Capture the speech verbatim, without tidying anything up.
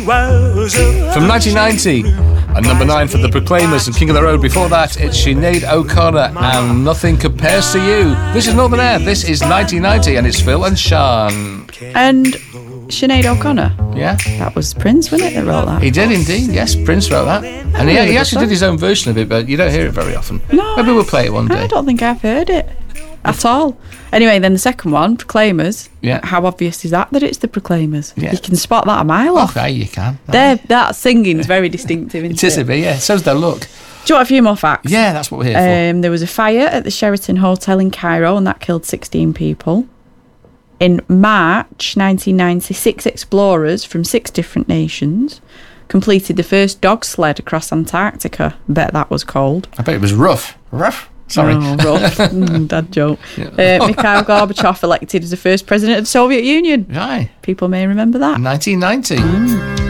From nineteen ninety, and number nine for the Proclaimers and King of the Road. Before that, it's Sinead O'Connor and Nothing Compares to You. This is Northern Air. This is nineteen ninety, and it's Phil and Sean. And Sinead O'Connor. Yeah. That was Prince, wasn't it, that wrote that? He did indeed, yes. Prince wrote that. And he, he actually did his own version of it, but you don't hear it very often. No. Maybe we'll play it one day. I don't think I've heard it at all. Anyway, then the second one, Proclaimers. Yeah. How obvious is that, that it's the Proclaimers? Yeah. You can spot that a mile off. Okay, you can. They're, that singing's very distinctive, isn't It is a bit, yeah. So's their look. Do you want a few more facts? Yeah, that's what we're here Um, there was a fire at the Sheraton Hotel in Cairo, and that killed sixteen people. In March nineteen ninety, six explorers from six different nations completed the first dog sled across Antarctica. Bet that was cold. for. I bet it was rough. Rough? Sorry. Oh, rough. mm, dad joke. Yeah. Uh, Mikhail Gorbachev elected as the first president of the Soviet Union. Right. People may remember that. nineteen ninety. Mm.